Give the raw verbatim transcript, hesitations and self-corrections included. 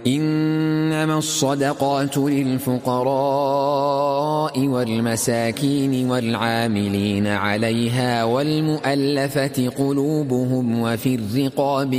إنما الصدقات للفقراء والمساكين والعاملين عليها والمؤلفة قلوبهم وفي الرقاب